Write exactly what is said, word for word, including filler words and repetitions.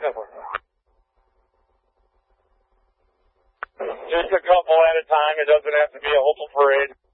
Just a couple at a time. It doesn't have to be a whole parade.